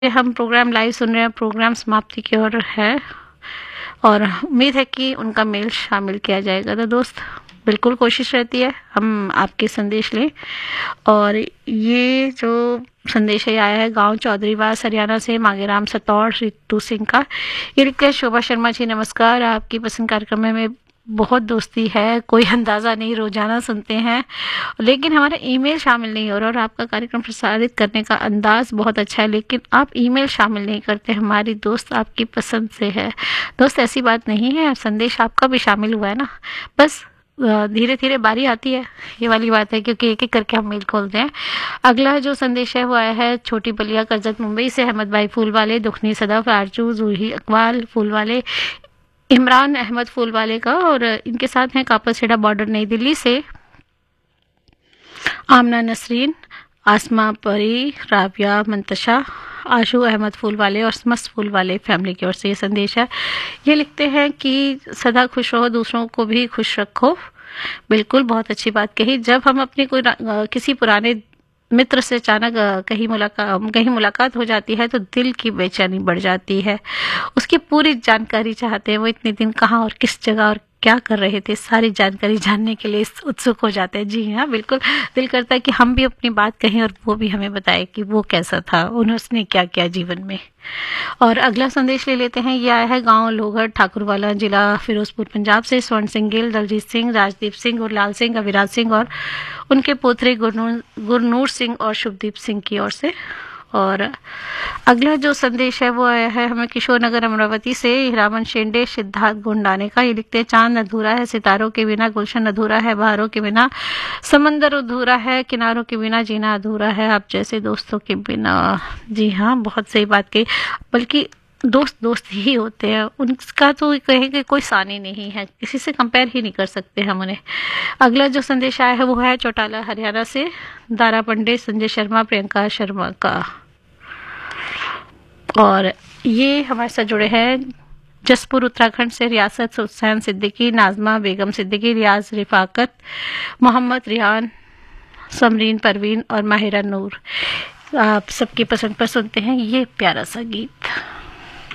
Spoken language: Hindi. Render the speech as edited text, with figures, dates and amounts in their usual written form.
हम प्रोग्राम लाइव सुन रहे हैं, प्रोग्राम समाप्ति की ओर है और उम्मीद है कि उनका मेल शामिल किया जाएगा। तो दोस्त, बिल्कुल कोशिश रहती है हम आपके संदेश लें। और ये जो संदेश है आया है गांव चौधरीवास हरियाणा से मांगेराम सतौड़ रितु सिंह का। ये लिखते हैं, शोभा शर्मा जी नमस्कार, आपकी पसंद कार्यक्रम में बहुत दोस्ती है, कोई अंदाज़ा नहीं, रोजाना सुनते हैं लेकिन हमारा ईमेल शामिल नहीं हो रहा और आपका कार्यक्रम प्रसारित करने का अंदाज बहुत अच्छा है लेकिन आप ईमेल शामिल नहीं करते। हमारी दोस्त आपकी पसंद से है। दोस्त, ऐसी बात नहीं है, संदेश आपका भी शामिल हुआ है ना, बस धीरे धीरे बारी आती है, ये वाली बात है, क्योंकि एक एक करके हम मेल खोलते हैं। अगला जो संदेश है वो आया है छोटी बलिया करजत मुंबई से, अहमद भाई फूल वाले, दुखनी सदफ, आरजू, जूही अकबाल फूल वाले, इमरान अहमद फूल वाले का, और इनके साथ हैं कापड़खेड़ा बॉर्डर नई दिल्ली से आमना नसरीन, आसमा परी, राबिया मंतशा, आशू अहमद फूल वाले और मस्त फूल वाले फैमिली की ओर से ये संदेश है। ये लिखते हैं कि सदा खुश रहो, दूसरों को भी खुश रखो। बिल्कुल, बहुत अच्छी बात कही। जब हम अपने कोई किसी पुराने मित्र से अचानक कहीं मुलाकात हो जाती है तो दिल की बेचैनी बढ़ जाती है। उसकी पूरी जानकारी चाहते हैं, वो इतने दिन कहाँ और किस जगह और क्या कर रहे थे, सारी जानकारी जानने के लिए उत्सुक हो जाते हैं। जी हाँ, बिल्कुल, दिल करता है कि हम भी अपनी बात कहें और वो भी हमें बताए कि वो कैसा था, उन्होंने क्या किया जीवन में। और अगला संदेश ले लेते हैं। ये आया है गांव लोहगढ़ ठाकुरवाला, जिला फिरोजपुर, पंजाब से स्वर्ण सिंह गिल, दलजीत सिंह, राजदीप सिंह, गुरलाल सिंह, अविराज सिंह और उनके पोतरे गुरनूर सिंह और शुभदीप सिंह की ओर से। और अगला जो संदेश है वो आया है हमें किशोर नगर अमरावती से, हीरामन शेंडे, सिद्धार्थ गुंडाने का। ये लिखते हैं, चांद अधूरा है सितारों के बिना, गुलशन अधूरा है बहारों के बिना, समंदर अधूरा है किनारों के बिना, जीना अधूरा है आप जैसे दोस्तों के बिना। जी हाँ, बहुत सही बात कही। बल्कि दोस्त दोस्त ही होते हैं, उनका तो कहेंगे कोई सानी नहीं है, किसी से कंपेयर ही नहीं कर सकते हम उन्हें। अगला जो संदेश आया है वो है चौटाला हरियाणा से, दारा पंडित, संजय शर्मा, प्रियंका शर्मा का। और ये हमारे साथ जुड़े हैं जसपुर उत्तराखंड से, रियासत हुसैन सिद्दीकी, नाजमा बेगम सिद्दीकी, रियाज रिफाकत, मोहम्मद रियान, समरीन परवीन और माहिरा नूर। आप सबकी पसंद पर सुनते हैं ये प्यारा सा गीत।